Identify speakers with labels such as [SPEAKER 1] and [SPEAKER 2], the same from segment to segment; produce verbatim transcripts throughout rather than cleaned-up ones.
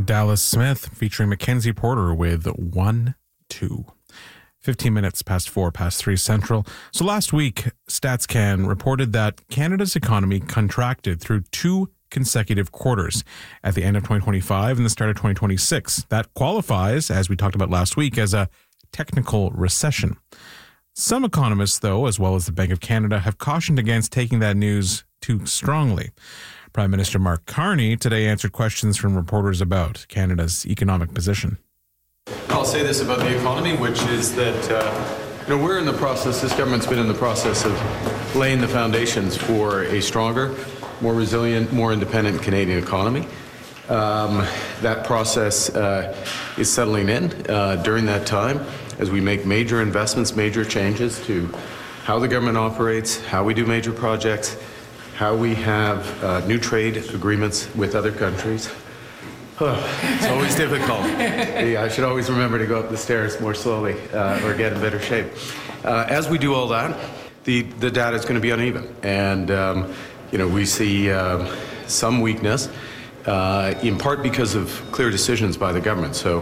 [SPEAKER 1] Dallas Smith featuring Mackenzie Porter with one two. fifteen minutes past four, past three central. So last week, StatsCan reported that Canada's economy contracted through two consecutive quarters at the end of twenty twenty-five and the start of twenty twenty-six. That qualifies, as we talked about last week, as a technical recession. Some economists, though, as well as the Bank of Canada, have cautioned against taking that news too strongly. Prime Minister Mark Carney today answered questions from reporters about Canada's economic position.
[SPEAKER 2] I'll say this about the economy, which is that uh, you know, we're in the process, this government's been in the process of laying the foundations for a stronger, more resilient, more independent Canadian economy. Um, that process uh, is settling in uh, during that time as we make major investments, major changes to how the government operates, how we do major projects, how we have uh, new trade agreements with other countries. Oh, it's always difficult. Yeah, I should always remember to go up the stairs more slowly uh, or get in better shape. Uh, as we do all that, the, the data is going to be uneven. And, um, you know, we see uh, some weakness, uh, in part because of clear decisions by the government. So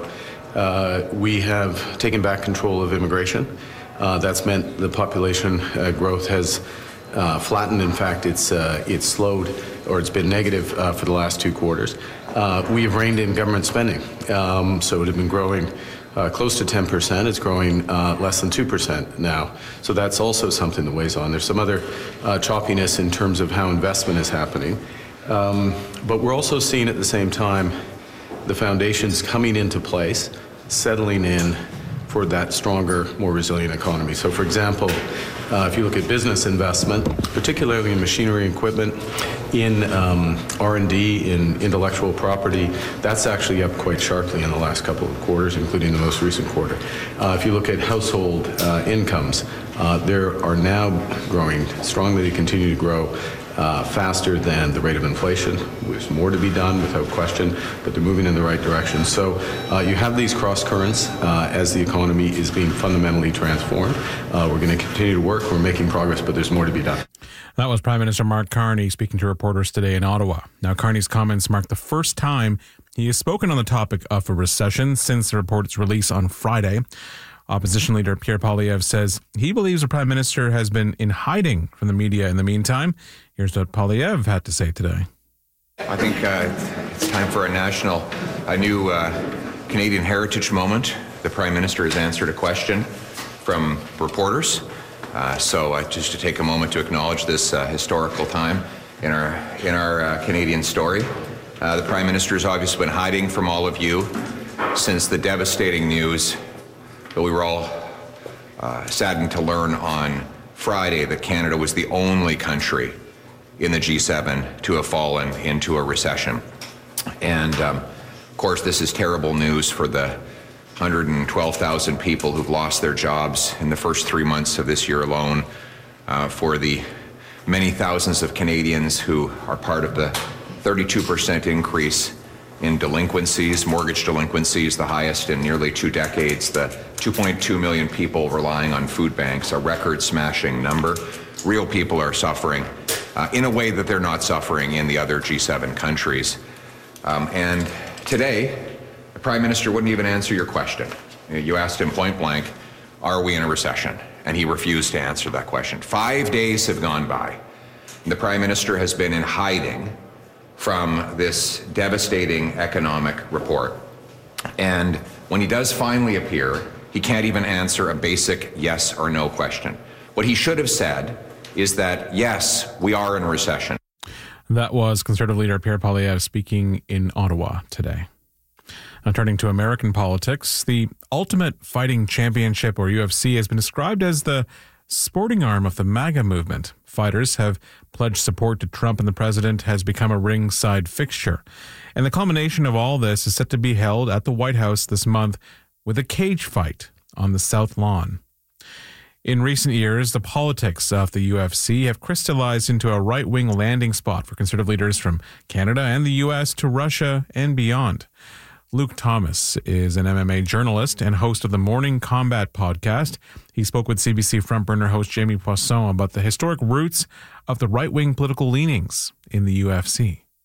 [SPEAKER 2] uh, we have taken back control of immigration. Uh, that's meant the population uh, growth has Uh, flattened. In fact, it's uh, it's slowed, or it's been negative uh, for the last two quarters. Uh, we have reined in government spending, um, so it had been growing uh, close to ten percent. It's growing uh, less than two percent now. So that's also something that weighs on. There's some other uh, choppiness in terms of how investment is happening, um, but we're also seeing at the same time the foundations coming into place, settling in for that stronger, more resilient economy. So, for example, uh, if you look at business investment, particularly in machinery and equipment, in um, R and D, in intellectual property, that's actually up quite sharply in the last couple of quarters, including the most recent quarter. Uh, if you look at household uh, incomes, uh, they are now growing strongly. They continue to grow Uh, faster than the rate of inflation. There's more to be done without question, but they're moving in the right direction. So uh, you have these cross currents uh, as the economy is being fundamentally transformed. Uh, we're going to continue to work. We're making progress, but there's more to be done.
[SPEAKER 1] That was Prime Minister Mark Carney speaking to reporters today in Ottawa. Now, Carney's comments mark the first time he has spoken on the topic of a recession since the report's release on Friday. Opposition leader Pierre Poilievre says he believes the Prime Minister has been in hiding from the media in the meantime. Here's what Poilievre had to say today.
[SPEAKER 3] I think uh, it's time for a national, a new uh, Canadian heritage moment. The Prime Minister has answered a question from reporters. Uh, so uh, just to take a moment to acknowledge this uh, historical time in our, in our uh, Canadian story. Uh, the Prime Minister has obviously been hiding from all of you since the devastating news that we were all uh, saddened to learn on Friday that Canada was the only country in the G seven to have fallen into a recession. And um, of course, this is terrible news for the one hundred twelve thousand people who've lost their jobs in the first three months of this year alone, uh, for the many thousands of Canadians who are part of the thirty-two percent increase in delinquencies, mortgage delinquencies, the highest in nearly two decades, the two point two million people relying on food banks, a record-smashing number. Real people are suffering uh, in a way that they're not suffering in the other G seven countries. Um, and today, the Prime Minister wouldn't even answer your question. You asked him point blank, are we in a recession? And he refused to answer that question. Five days have gone by. And the Prime Minister has been in hiding from this devastating economic report. And when he does finally appear, he can't even answer a basic yes or no question. What he should have said is that, yes, we are in a recession.
[SPEAKER 1] That was Conservative leader Pierre Poilievre speaking in Ottawa today. Now, turning to American politics, the Ultimate Fighting Championship, or U F C, has been described as the sporting arm of the MAGA movement. Fighters have pledged support to Trump, and the president has become a ringside fixture. And the culmination of all this is set to be held at the White House this month with a cage fight on the South Lawn. In recent years, the politics of the U F C have crystallized into a right-wing landing spot for Conservative leaders from Canada and the U S to Russia and beyond. Luke Thomas is an M M A journalist and host of the Morning Combat podcast. He spoke with C B C frontburner host Jamie Poisson about the historic roots of the right-wing political leanings in the U F C.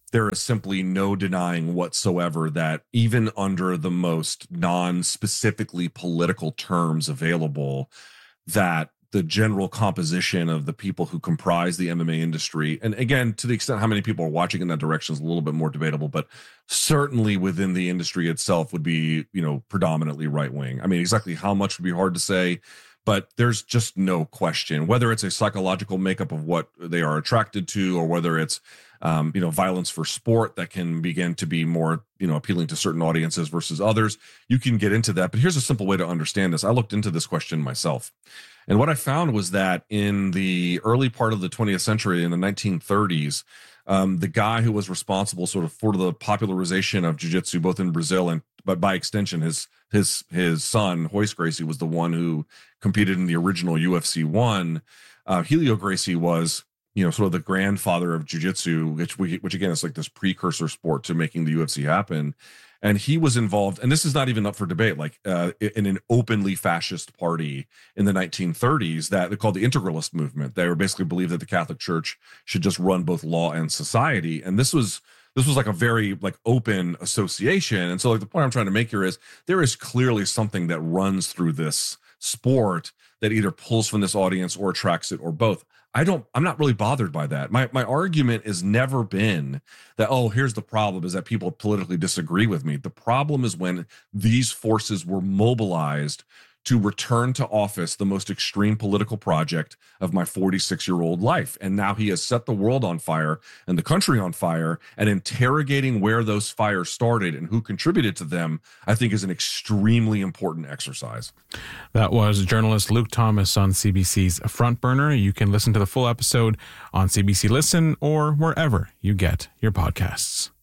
[SPEAKER 4] there is simply no denying whatsoever that even under the most non-specifically political terms available, that the general composition of the people who comprise the M M A industry, and again, to the extent how many people are watching in that direction is a little bit more debatable, but certainly within the industry itself would be, you know, predominantly right-wing. I mean, exactly how much would be hard to say, but there's just no question, whether it's a psychological makeup of what they are attracted to, or whether it's, um, you know, violence for sport that can begin to be more, you know, appealing to certain audiences versus others. You can get into that, but here's a simple way to understand this. I looked into this question myself. And what I found was that in the early part of the twentieth century, in the nineteen thirties, um, the guy who was responsible sort of for the popularization of jiu-jitsu, both in Brazil and, but by extension, his his his son, Royce Gracie, was the one who competed in the original U F C one. Uh, Helio Gracie was, you know, sort of the grandfather of jiu-jitsu, which, we, which again is like this precursor sport to making the U F C happen. And he was involved, and this is not even up for debate, like uh, in an openly fascist party in the nineteen thirties that they called the Integralist movement. They were basically believed that the Catholic Church should just run both law and society. And this was this was like a very like open association. And so like the point I'm trying to make here is there is clearly something that runs through this sport that either pulls from this audience or attracts it, or both. I don't, I'm not really bothered by that. My my argument has never been that, oh, here's the problem, is that people politically disagree with me. The problem is when these forces were mobilized to return to office the most extreme political project of my forty-six-year-old life. And now he has set the world on fire and the country on fire, and interrogating where those fires started and who contributed to them, I think is an extremely important exercise.
[SPEAKER 1] That was journalist Luke Thomas on C B C's Front Burner. You can listen to the full episode on C B C Listen or wherever you get your podcasts.